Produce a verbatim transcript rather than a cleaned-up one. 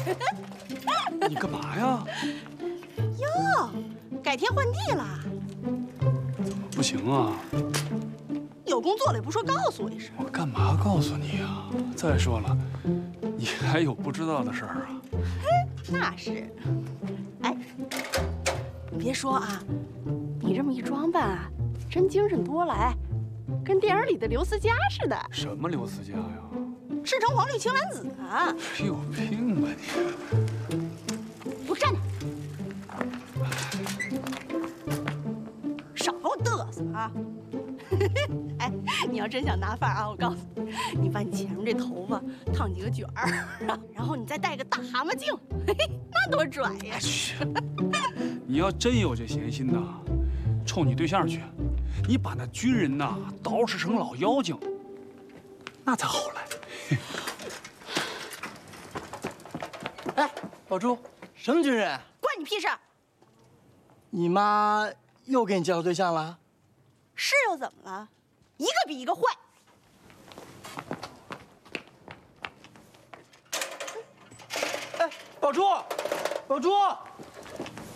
你干嘛呀？ 哟，改天换地了？ 不行啊！ 有工作了也不说告诉我一声。 我干嘛告诉你啊？再说了，你还有不知道的事儿啊？ 那是。哎，你别说啊，你这么一装扮啊，真精神多了，哎，跟电影里的刘思佳似的。 什么刘思佳呀？ 赤橙黄绿青蓝紫啊！ 有病吧你！ 给我站着！少给我嘚瑟啊！哎，你要真想拿范儿啊，我告诉你，你把你前面这头发烫几个卷儿，然后你再戴个大蛤蟆镜，嘿嘿，那多拽呀！ 去！你要真有这闲心呐，冲你对象去，你把那军人呐捯饬成老妖精，那才好来。 哎，宝珠，什么军人？ 关你屁事！ 你妈又给你介绍对象了？ 是又怎么了？一个比一个坏。 哎，宝珠，宝珠，